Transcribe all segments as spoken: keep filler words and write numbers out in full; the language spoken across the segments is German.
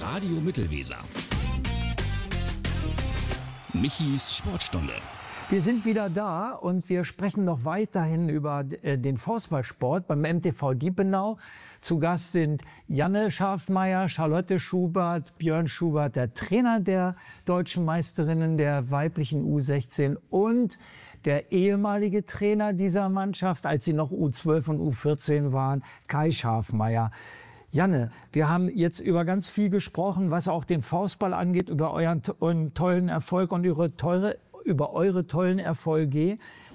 Radio Mittelweser. Michis Sportstunde. Wir sind wieder da und wir sprechen noch weiterhin über äh, den Faustballsport beim M T V Diepenau. Zu Gast sind Janne Schafmeier, Charlotte Schubert, Björn Schubert, der Trainer der deutschen Meisterinnen der weiblichen U sechzehn und der ehemalige Trainer dieser Mannschaft, als sie noch U zwölf und U vierzehn waren, Kai Schafmeier. Janne, wir haben jetzt über ganz viel gesprochen, was auch den Faustball angeht, über euren, euren tollen Erfolg und eure teure über eure tollen Erfolge.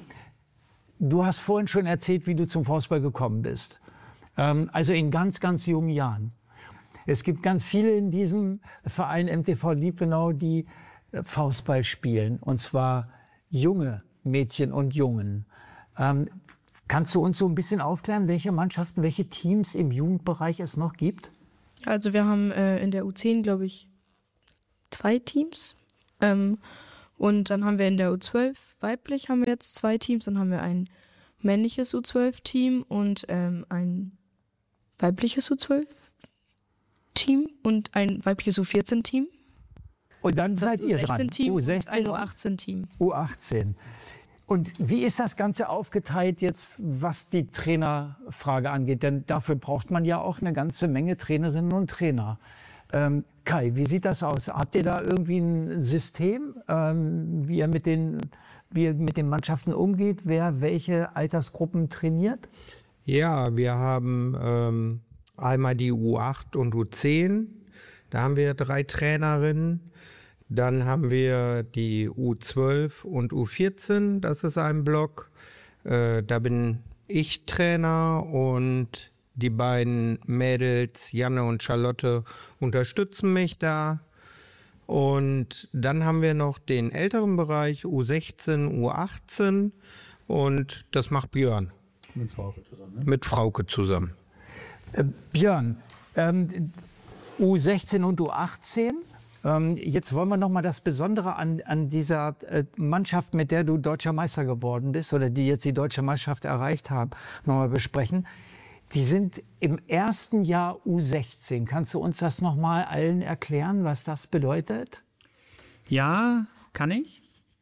Du hast vorhin schon erzählt, wie du zum Faustball gekommen bist. Ähm, also in ganz, ganz jungen Jahren. Es gibt ganz viele in diesem Verein M T V Diepenau, die äh, Faustball spielen. Und zwar junge Mädchen und Jungen. Ähm, kannst du uns so ein bisschen aufklären, welche Mannschaften, welche Teams im Jugendbereich es noch gibt? Also wir haben äh, in der U zehn, glaube ich, zwei Teams. Ähm, Und dann haben wir in der U zwölf weiblich haben wir jetzt zwei Teams. Dann haben wir ein männliches U zwölf Team und ähm, ein weibliches U zwölf Team und ein weibliches U vierzehn Team. Und dann seid ihr dran. Team U sechzehn und ein U achtzehn Team. U achtzehn. Und wie ist das Ganze aufgeteilt jetzt, was die Trainerfrage angeht? Denn dafür braucht man ja auch eine ganze Menge Trainerinnen und Trainer. Ähm, Kai, wie sieht das aus? Habt ihr da irgendwie ein System, ähm, wie ihr mit den, wie ihr mit den Mannschaften umgeht, wer welche Altersgruppen trainiert? Ja, wir haben ähm, einmal die U acht und U zehn, da haben wir drei Trainerinnen. Dann haben wir die U zwölf und U vierzehn, das ist ein Block. Äh, da bin ich Trainer und die beiden Mädels, Janne und Charlotte, unterstützen mich da. Und dann haben wir noch den älteren Bereich, U sechzehn, U achtzehn. Und das macht Björn. Mit Frauke zusammen, ne? Mit Frauke zusammen. Äh, Björn, ähm, U sechzehn und U achtzehn. Ähm, jetzt wollen wir noch mal das Besondere an, an dieser äh, Mannschaft, mit der du deutscher Meister geworden bist, oder die jetzt die deutsche Meisterschaft erreicht haben, noch mal besprechen. Die sind im ersten Jahr U sechzehn. Kannst du uns das noch mal allen erklären, was das bedeutet? Ja, kann ich.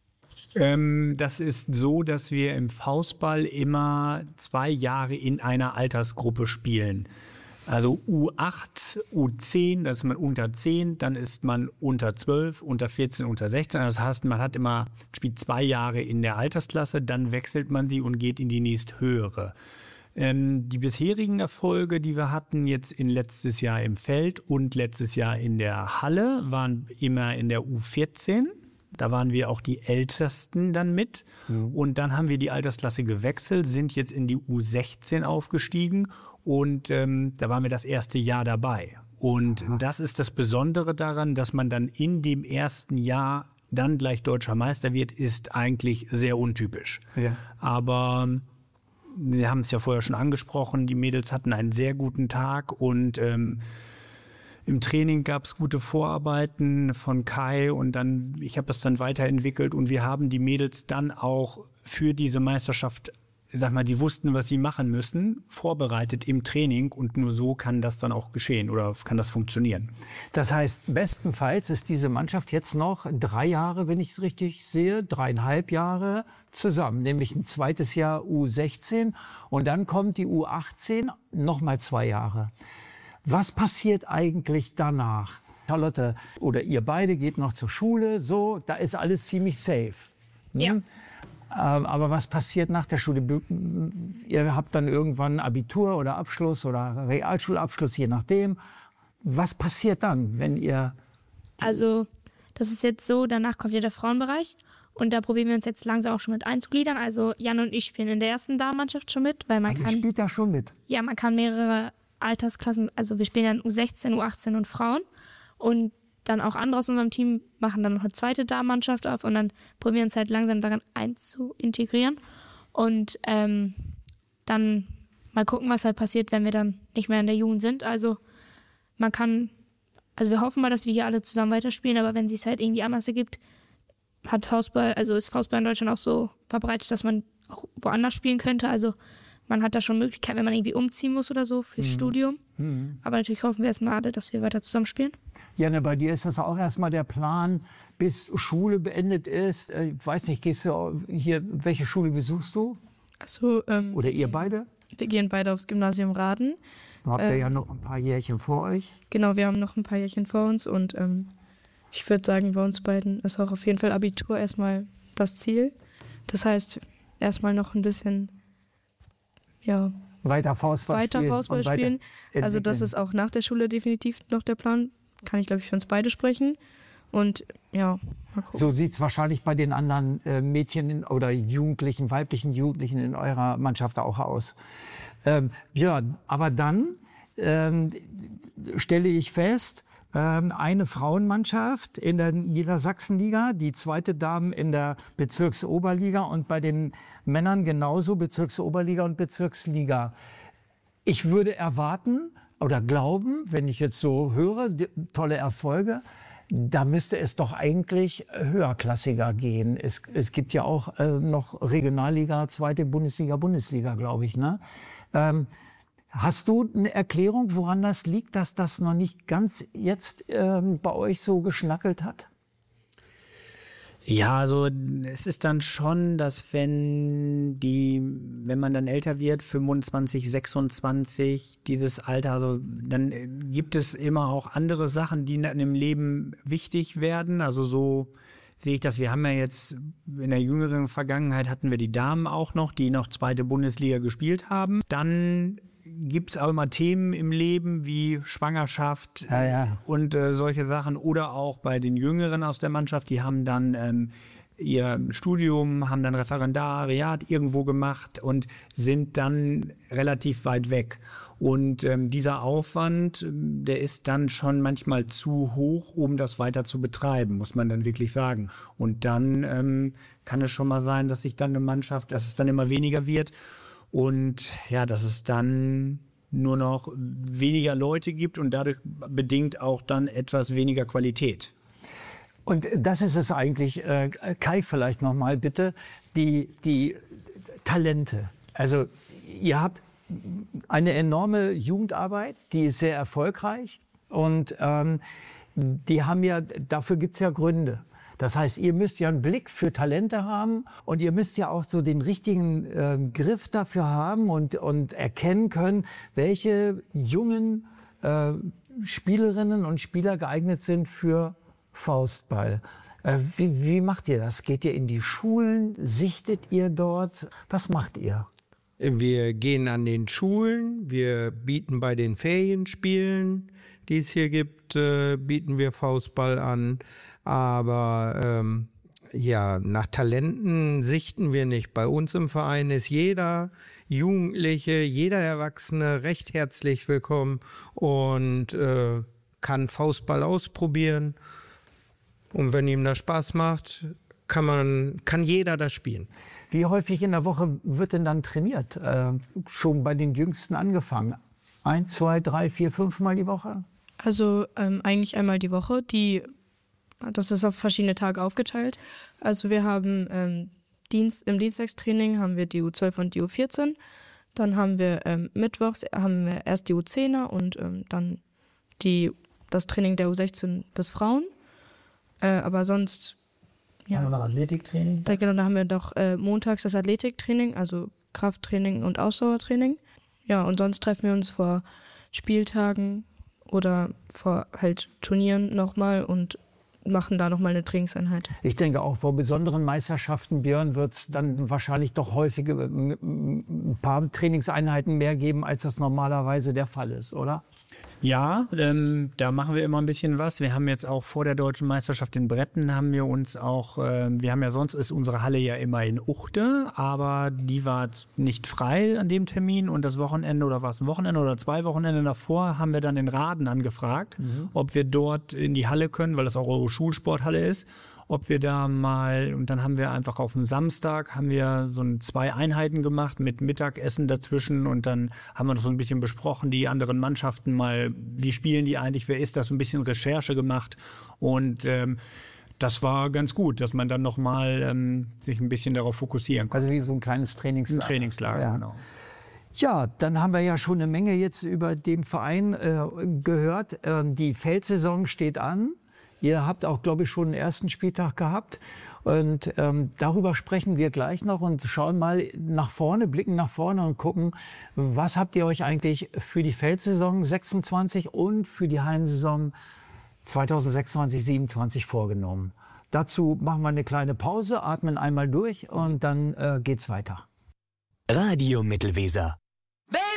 Ähm, das ist so, dass wir im Faustball immer zwei Jahre in einer Altersgruppe spielen. Also U acht, U zehn, das ist man unter zehn, dann ist man unter zwölf, unter vierzehn, unter sechzehn. Das heißt, man hat immer, spielt zwei Jahre in der Altersklasse, dann wechselt man sie und geht in die nächsthöhere. Ähm, die bisherigen Erfolge, die wir hatten, jetzt in letztes Jahr im Feld und letztes Jahr in der Halle, waren immer in der U vierzehn. Da waren wir auch die Ältesten dann mit. Mhm. Und dann haben wir die Altersklasse gewechselt, sind jetzt in die U sechzehn aufgestiegen und ähm, da waren wir das erste Jahr dabei. Und Aha. das ist das Besondere daran, dass man dann in dem ersten Jahr dann gleich deutscher Meister wird, ist eigentlich sehr untypisch. Ja. Aber wir haben es ja vorher schon angesprochen, die Mädels hatten einen sehr guten Tag und ähm, im Training gab es gute Vorarbeiten von Kai und dann, ich habe das dann weiterentwickelt und wir haben die Mädels dann auch für diese Meisterschaft, sag mal, die wussten, was sie machen müssen, vorbereitet im Training und nur so kann das dann auch geschehen oder kann das funktionieren. Das heißt, bestenfalls ist diese Mannschaft jetzt noch drei Jahre, wenn ich es richtig sehe, dreieinhalb Jahre zusammen, nämlich ein zweites Jahr U sechzehn und dann kommt die U achtzehn, nochmal zwei Jahre. Was passiert eigentlich danach? Charlotte oder ihr beide geht noch zur Schule, so, da ist alles ziemlich safe. Hm? Ja. Ähm, aber was passiert nach der Schule? Ihr habt dann irgendwann Abitur oder Abschluss oder Realschulabschluss, je nachdem. Was passiert dann, wenn ihr... Also, das ist jetzt so, danach kommt ja der Frauenbereich. Und da probieren wir uns jetzt langsam auch schon mit einzugliedern. Also Jan und ich spielen in der ersten Damenmannschaft schon mit. Weil man Ihr kann, spielt da schon mit? Ja, man kann mehrere Altersklassen, also wir spielen dann U sechzehn, U achtzehn und Frauen. Und dann auch andere aus unserem Team machen dann noch eine zweite Damenmannschaft auf und dann probieren wir uns halt langsam daran einzuintegrieren und ähm, dann mal gucken, was halt passiert, wenn wir dann nicht mehr in der Jugend sind. Also man kann, also wir hoffen mal, dass wir hier alle zusammen weiterspielen, aber wenn es sich halt irgendwie anders ergibt, hat Faustball, also ist Faustball in Deutschland auch so verbreitet, dass man auch woanders spielen könnte. Also man hat da schon Möglichkeiten, wenn man irgendwie umziehen muss oder so fürs mhm. Studium. Mhm. Aber natürlich hoffen wir erstmal alle, dass wir weiter zusammen spielen. Janne, bei dir ist das auch erstmal der Plan, bis Schule beendet ist. Ich weiß nicht, gehst du hier, welche Schule besuchst du? Also, ähm, Oder ihr beide? wir gehen beide aufs Gymnasium Raden. Da habt ihr Ähm, ja noch ein paar Jährchen vor euch. Genau, wir haben noch ein paar Jährchen vor uns und ähm, ich würde sagen, bei uns beiden ist auch auf jeden Fall Abitur erstmal das Ziel. Das heißt, erstmal noch ein bisschen, ja, Weiter Faustball weiter spielen. Faustball und weiter spielen. Also das entwickeln. ist auch nach der Schule definitiv noch der Plan. Kann ich, glaube ich, für uns beide sprechen. Und ja, mal gucken. So sieht es wahrscheinlich bei den anderen äh, Mädchen in, oder Jugendlichen, weiblichen Jugendlichen in eurer Mannschaft auch aus. Ähm, ja, aber dann ähm, stelle ich fest, ähm, eine Frauenmannschaft in der Niedersachsenliga, die zweite Damen in der Bezirksoberliga und bei den Männern genauso Bezirksoberliga und Bezirksliga. Ich würde erwarten oder glauben, wenn ich jetzt so höre, die, tolle Erfolge, da müsste es doch eigentlich höherklassiger gehen. Es, es gibt ja auch äh, noch Regionalliga, zweite Bundesliga, Bundesliga, glaube ich. Ne? Ähm, hast du eine Erklärung, woran das liegt, dass das noch nicht ganz jetzt ähm, bei euch so geschnackelt hat? Ja, also es ist dann schon, dass wenn die, wenn man dann älter wird, fünfundzwanzig, sechsundzwanzig, dieses Alter, also dann gibt es immer auch andere Sachen, die dann im Leben wichtig werden. Also so sehe ich das. Wir haben ja jetzt in der jüngeren Vergangenheit hatten wir die Damen auch noch, die noch zweite Bundesliga gespielt haben. Dann gibt es auch immer Themen im Leben wie Schwangerschaft Ja, ja. und äh, solche Sachen. Oder auch bei den Jüngeren aus der Mannschaft, die haben dann ähm, ihr Studium, haben dann Referendariat irgendwo gemacht und sind dann relativ weit weg. Und ähm, dieser Aufwand, der ist dann schon manchmal zu hoch, um das weiter zu betreiben, muss man dann wirklich sagen. Und dann ähm, kann es schon mal sein, dass sich dann eine Mannschaft, dass es dann immer weniger wird. Und ja, dass es dann nur noch weniger Leute gibt und dadurch bedingt auch dann etwas weniger Qualität. Und das ist es eigentlich, äh, Kai, vielleicht noch mal bitte, die, die Talente. Also ihr habt eine enorme Jugendarbeit, die ist sehr erfolgreich und ähm, die haben ja, dafür gibt es ja Gründe. Das heißt, ihr müsst ja einen Blick für Talente haben und ihr müsst ja auch so den richtigen äh, Griff dafür haben und, und erkennen können, welche jungen äh, Spielerinnen und Spieler geeignet sind für Faustball. Äh, wie, wie macht ihr das? Geht ihr in die Schulen? Sichtet ihr dort? Was macht ihr? Wir gehen an den Schulen, wir bieten bei den Ferienspielen, die es hier gibt, äh, bieten wir Faustball an. Aber ähm, ja, nach Talenten sichten wir nicht. Bei uns im Verein ist jeder Jugendliche, jeder Erwachsene recht herzlich willkommen und äh, kann Faustball ausprobieren. Und wenn ihm das Spaß macht, kann man, kann jeder das spielen. Wie häufig in der Woche wird denn dann trainiert? Äh, schon bei den Jüngsten angefangen. Ein, zwei, drei, vier, fünf Mal die Woche? Also ähm, eigentlich einmal die Woche. Die, das ist auf verschiedene Tage aufgeteilt. Also wir haben ähm, Dienst, im Dienstagstraining haben wir die U zwölf und die U vierzehn. Dann haben wir ähm, mittwochs haben wir erst die U zehner und ähm, dann die, das Training der U sechzehn bis Frauen. Äh, aber sonst... Ja. Haben wir noch Athletiktraining? Da, genau, da haben wir doch äh, montags das Athletiktraining, also Krafttraining und Ausdauertraining. Ja, und sonst treffen wir uns vor Spieltagen oder vor halt Turnieren nochmal und machen da nochmal eine Trainingseinheit. Ich denke auch, vor besonderen Meisterschaften, Björn, wird es dann wahrscheinlich doch häufig ein paar Trainingseinheiten mehr geben, als das normalerweise der Fall ist, oder? Ja, ähm, da machen wir immer ein bisschen was. Wir haben jetzt auch vor der Deutschen Meisterschaft in Bretten haben wir uns auch, äh, wir haben ja sonst ist unsere Halle ja immer in Uchte, aber die war nicht frei an dem Termin und das Wochenende oder war es ein Wochenende oder zwei Wochenende davor haben wir dann in Raden angefragt, mhm. ob wir dort in die Halle können, weil das auch eure Schulsporthalle ist. Ob wir da mal, und dann haben wir einfach auf dem Samstag, haben wir so ein, zwei Einheiten gemacht mit Mittagessen dazwischen und dann haben wir noch so ein bisschen besprochen, die anderen Mannschaften mal, wie spielen die eigentlich, wer ist das, so ein bisschen Recherche gemacht und ähm, das war ganz gut, dass man dann nochmal ähm, sich ein bisschen darauf fokussieren konnte. Also wie so ein kleines Trainingslager. Ein Trainingslager, ja. genau. Ja, dann haben wir ja schon eine Menge jetzt über den Verein äh, gehört. Ähm, die Feldsaison steht an. Ihr habt auch, glaube ich, schon den ersten Spieltag gehabt. Und ähm, darüber sprechen wir gleich noch und schauen mal nach vorne, blicken nach vorne und gucken, was habt ihr euch eigentlich für die Feldsaison sechsundzwanzig und für die Hallensaison zweitausendsechsundzwanzig siebenundzwanzig vorgenommen. Dazu machen wir eine kleine Pause, atmen einmal durch und dann äh, geht's weiter. Radio Mittelweser.